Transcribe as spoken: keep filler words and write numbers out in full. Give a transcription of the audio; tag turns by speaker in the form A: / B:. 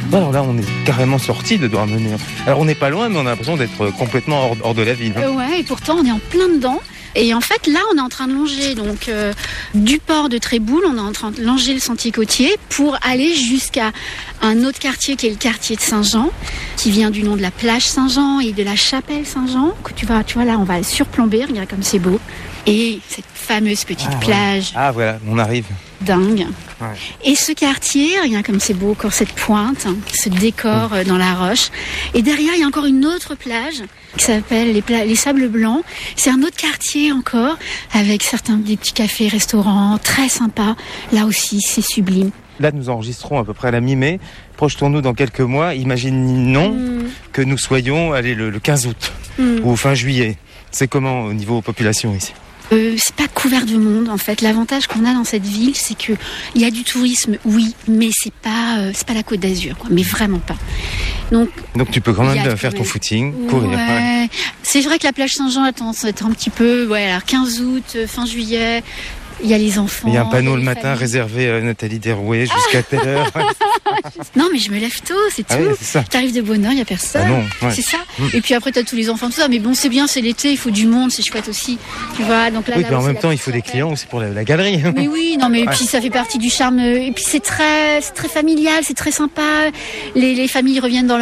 A: Bon, alors là, on est carrément sorti de Douarnenez. Alors on n'est pas loin, mais on a l'impression d'être complètement hors, hors de la ville. Hein.
B: Euh, ouais, et pourtant on est en plein dedans. Et en fait, là, on est en train de longer donc euh, du port de Tréboul, on est en train de longer le sentier côtier pour aller jusqu'à un autre quartier qui est le quartier de Saint-Jean, qui vient du nom de la plage Saint-Jean et de la chapelle Saint-Jean. Que tu vois, tu vois là, on va surplomber, regarde comme c'est beau. Et cette fameuse petite
A: ah,
B: plage.
A: Ouais. Ah voilà, on arrive.
B: Dingue.
A: Ouais.
B: Et ce quartier, regarde comme c'est beau, encore cette pointe, hein, ce décor mmh. dans la roche. Et derrière, il y a encore une autre plage qui s'appelle les, pla- les Sables Blancs. C'est un autre quartier encore, avec certains des petits cafés, restaurants, très sympas. Là aussi, c'est sublime.
A: Là, nous enregistrons à peu près à la mi-mai. Projetons-nous dans quelques mois. Imaginons mmh. que nous soyons allez, le, le quinze août mmh. ou fin juillet. C'est comment au niveau population ici ?
B: Euh, c'est pas couvert de monde en fait. L'avantage qu'on a dans cette ville, c'est que il y a du tourisme, oui, mais c'est pas euh, c'est pas la Côte d'Azur, quoi, mais vraiment pas. Donc
A: donc tu peux quand même
B: faire
A: quand même... ton footing,
B: ouais.
A: courir. Ouais.
B: C'est vrai que la plage Saint-Jean a tendance à être un petit peu, ouais, alors quinze août, fin juillet. Il y a les enfants.
A: Il y a un panneau le matin
B: familles.
A: réservé à Nathalie Derouet jusqu'à telle heure.
B: Non, mais je me lève tôt, c'est tout.
A: Ah oui, c'est
B: T'arrives de bonne heure, il n'y a personne.
A: Ah non, ouais.
B: C'est ça.
A: Mmh.
B: Et puis après, t'as tous les enfants, tout ça. Mais bon, c'est bien, c'est l'été, il faut du monde, c'est chouette aussi. Tu vois, donc là,
A: oui,
B: là
A: mais en même temps, il faut des clients aussi pour la, la galerie.
B: Mais oui, non, mais
A: ouais.
B: puis ça fait partie du charme. Et puis c'est très, c'est très familial, c'est très sympa. Les, les familles reviennent dans leur